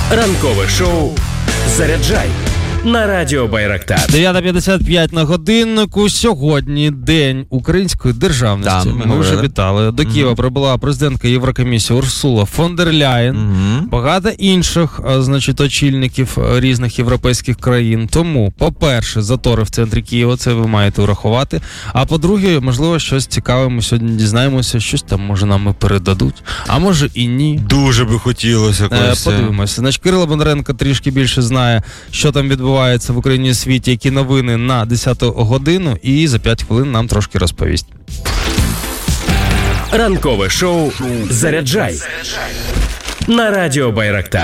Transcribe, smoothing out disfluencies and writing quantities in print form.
Ранкове шоу «Заряджай» на Радіо Байрактар. 9:55 на годиннику. Сьогодні День української державності. Ми вже вітали. До Києва прибула президентка Єврокомісії Урсула фон дер Ляєн. Багато інших, очільників різних європейських країн. Тому, по-перше, затори в центрі Києва, це ви маєте врахувати. А по-друге, можливо, щось цікаве ми сьогодні дізнаємося, щось там, може, нам і передадуть. А може і ні. Дуже би хотілося. Подивимося. Кирило Бондаренко трішки більше знає, що там відбувається в Україні і світі, які новини на 10-ту годину, і за 5 хвилин нам трошки розповість. Ранкове шоу «Заряджай» на Радіо Байрактар.